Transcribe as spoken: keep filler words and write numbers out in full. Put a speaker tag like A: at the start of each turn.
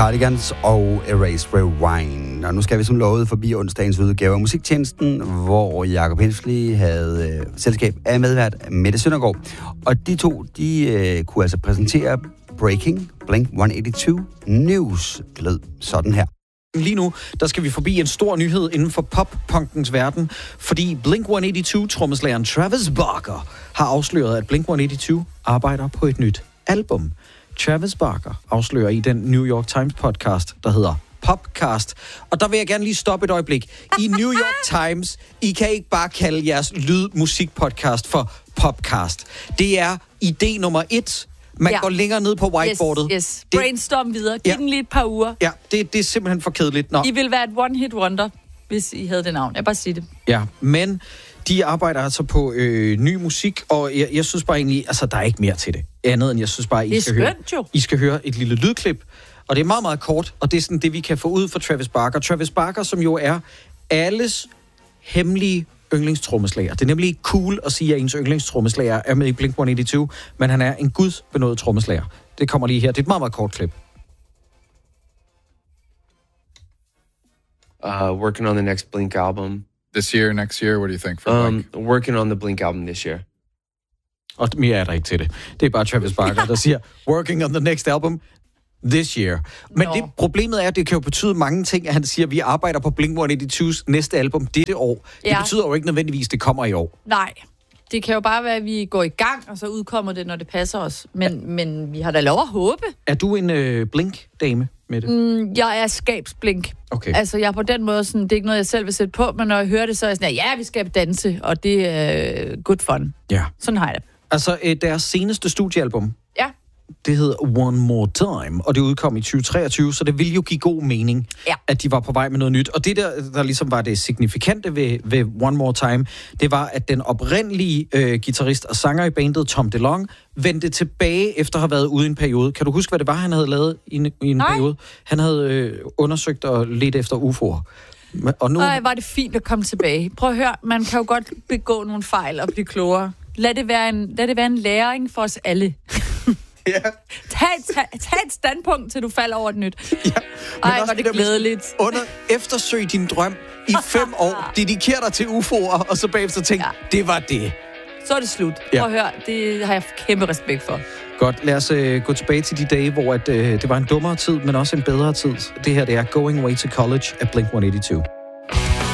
A: Cardigans og Erase Rewind. Og nu skal vi som lovet forbi onsdagens udgave af Musiktjenesten, hvor Jakob Hensley havde øh, selskab af medvært Mette Søndergaard. Og de to, de øh, kunne altså præsentere Breaking Blink et hundrede otteogtyve News. Lød sådan her.
B: Lige nu, der skal vi forbi en stor nyhed inden for pop-punkens verden, fordi Blink et hundrede otteogtyve trommeslageren Travis Barker har afsløret, at Blink et hundrede otteogtyve arbejder på et nyt album. Travis Barker afslører i den New York Times podcast, der hedder Popcast. Og der vil jeg gerne lige stoppe et øjeblik. I New York Times, I kan ikke bare kalde jeres lyd-musik-podcast for Popcast. Det er idé nummer et. Man ja. går længere ned på whiteboardet.
C: Yes, yes. Brainstorm videre. Giv ja. den lige et par uger.
B: Ja, det, det er simpelthen for kedeligt. Nå.
C: I vil være et one-hit wonder, hvis I havde det navn. Jeg bare sige det.
B: Ja, men de arbejder altså på øh, ny musik, og jeg, jeg synes bare egentlig, altså der er ikke mere til det. Andet end jeg synes bare, I skal, skønt, høre,
C: jo.
B: I skal høre et lille lydklip. Og det er meget, meget kort, og det er sådan det, vi kan få ud fra Travis Barker. Travis Barker, som jo er alles hemmelige yndlingstrommeslager. Det er nemlig ikke cool at sige, at ens yndlingstrommeslager er med i Blink et hundrede otteogtyve, men han er en gudsbenådet trommeslager. Det kommer lige her. Det er et meget, meget kort klip.
D: Uh, working on the next Blink album.
E: This year, next year, what do you think for
D: um,
E: Blink?
D: Working on the Blink album this year.
B: Og mere er der ikke til det. Det er bare Travis Barker, der siger, working on the next album this year. Men no. det, problemet er, at det kan jo betyde mange ting, at han siger, at vi arbejder på Blink et hundrede otteogtyves næste album dette år. Ja. Det betyder jo ikke nødvendigvis, at det kommer i år.
C: Nej, det kan jo bare være, at vi går i gang, og så udkommer det, når det passer os. Men, ja. men vi har da lov at håbe.
B: Er du en øh, Blink-dame med det?
C: Mm, jeg er skabsblink.
B: Okay.
C: Altså, jeg er på den måde sådan, det er ikke noget, jeg selv vil sætte på, men når jeg hører det, så er jeg sådan, ja, vi skal danse, og det er uh, good fun.
B: Ja.
C: Sådan har jeg det.
B: Altså, øh, deres seneste studiealbum,
C: ja.
B: det hedder One More Time, og det udkom i tyve treogtyve, så det ville jo give god mening,
C: ja.
B: at de var på vej med noget nyt. Og det, der, der ligesom var det signifikante ved, ved One More Time, det var, at den oprindelige øh, guitarist og sanger i bandet, Tom DeLonge, vendte tilbage efter at have været ude i en periode. Kan du huske, hvad det var, han havde lavet i en, i en periode? Han havde øh, undersøgt og ledt efter U F O'er. Og nu...
C: Ej, var det fint at komme tilbage. Prøv at høre, man kan jo godt begå nogle fejl og blive klogere. Lad det være en, lad det være en læring for os alle.
B: Ja.
C: Tag, tag, tag et standpunkt, til du falder over et nyt.
B: Ja,
C: ej, hvor det glædeligt.
B: Under eftersøg din drøm i fem år, dediker dig til U F O'er, og så bagefter tænk, ja. det var det.
C: Så er det slut.
B: Ja.
C: Prøv at høre, det har jeg kæmpe respekt for.
B: Godt, lad os uh, gå tilbage til de dage, hvor at, uh, det var en dummere tid, men også en bedre tid. Det her, det er Going Away to College af Blink et hundrede otteogtyve.